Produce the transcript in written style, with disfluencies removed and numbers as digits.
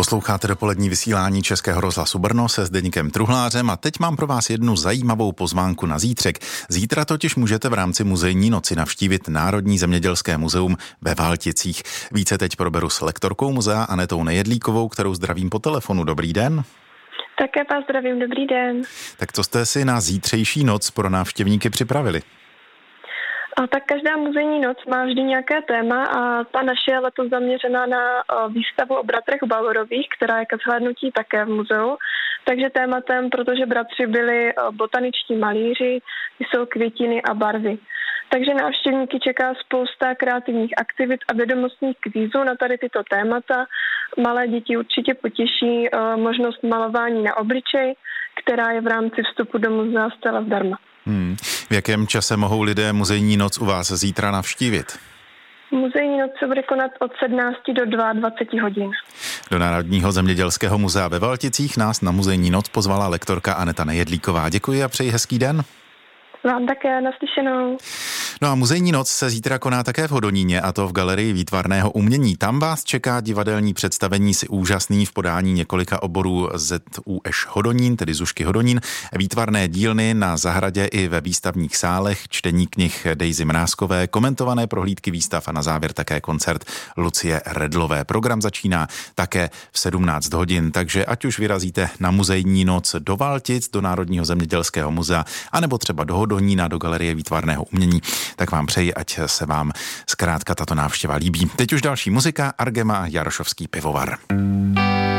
Posloucháte dopolední vysílání Českého rozhlasu Brno se Zdeňkem Truhlářem a teď mám pro vás jednu zajímavou pozvánku na zítřek. Zítra totiž můžete v rámci muzejní noci navštívit Národní zemědělské muzeum ve Valticích. Více teď proberu s lektorkou muzea Anetou Nejedlíkovou, kterou zdravím po telefonu. Dobrý den. Také vás zdravím, dobrý den. Tak co jste si na zítřejší noc pro návštěvníky připravili? Tak každá muzejní noc má vždy nějaké téma a ta naše je letos zaměřená na výstavu o bratrech Bauerových, která je ke shlédnutí také v muzeu. Takže tématem, protože bratři byli botaničtí malíři, jsou květiny a barvy. Takže návštěvníky čeká spousta kreativních aktivit a vědomostních kvízů na tady tyto témata. Malé děti určitě potěší možnost malování na obličej, která je v rámci vstupu do muzea zcela zdarma. V jakém čase mohou lidé muzejní noc u vás zítra navštívit? Muzejní noc se bude konat od 17 do 22 hodin. Do Národního zemědělského muzea ve Valticích nás na muzejní noc pozvala lektorka Aneta Nejedlíková. Děkuji a přeji hezký den. Vám také, naslyšenou. No a muzejní noc se zítra koná také v Hodoníně, a to v Galerii výtvarného umění. Tam vás čeká divadelní představení Si úžasný v podání několika oborů ZUŠ Hodonín, tedy Zušky Hodonín, výtvarné dílny na zahradě i ve výstavních sálech, čtení knih Dejzy Mrázkové, komentované prohlídky výstav a na závěr také koncert Lucie Redlové. Program začíná také v 17 hodin, takže ať už vyrazíte na muzejní noc do Valtic, do Národního zemědělského muzea, anebo třeba do Hodonína, do Galerie výtvarného umění, tak vám přeji, ať se vám zkrátka tato návštěva líbí. Teď už další muzika, Argema, Jarošovský pivovar.